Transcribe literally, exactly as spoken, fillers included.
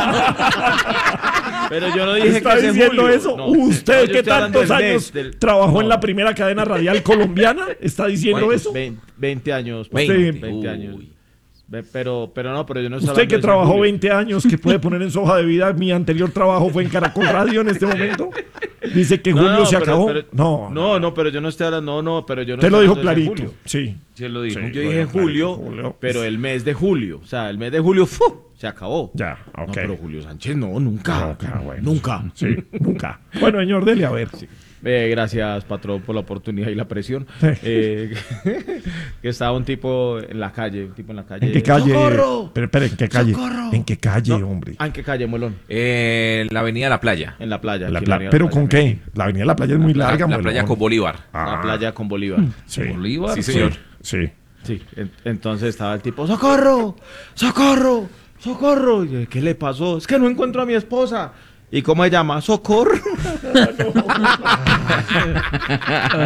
Pero yo no dije ¿Está que es en diciendo julio. eso? No, ¿Usted no, yo que estoy hablando tantos del mes, años del- trabajó no. en la primera cadena radial colombiana? ¿Está diciendo Bueno, eso? veinte, veinte años. Usted- veinte años. Ve- Pero, pero no, pero yo no estoy Usted hablando que de ese trabajó julio. veinte años, que puede poner en su hoja de vida, mi anterior trabajo fue en Caracol Radio en este momento. Dice que No, julio no, se pero- acabó. pero- no, no, no, pero yo no estoy hablando, no, no, pero yo no Usted estoy lo dijo hablando de ese clarito. julio. Sí. Sí, lo dijo. Sí, yo lo dije dijo julio, clarito, julio. pero el mes de julio. O sea, el mes de julio ¡fu! Se acabó. Ya, ok. No, pero Julio Sánchez no, nunca. Nunca, bueno. Nunca. Sí, nunca. Bueno, señor, dele a ver. Eh, gracias, patrón, por la oportunidad y la presión. Sí. Eh, que estaba un tipo en la calle, un tipo en la calle. ¿En qué calle? ¡Socorro! Pero, espere, ¿en qué calle? ¡Socorro! ¿En qué calle, No, hombre? ah, ¿en qué calle, Muelón? Eh, la avenida La Playa. En la playa. La aquí en pla- la avenida ¿Pero La con Playa. qué? La avenida de la playa es muy La, larga, la Muelón. playa con Bolívar. Ah, La playa con Bolívar. sí. Bolívar. Sí, Sí, señor. Sí. Sí, en- entonces estaba el tipo, ¡socorro! ¡Socorro! ¡Socorro! Y yo, ¿qué le pasó? Es que no encuentro a mi esposa. ¿Y cómo se llama? ¡Socorro!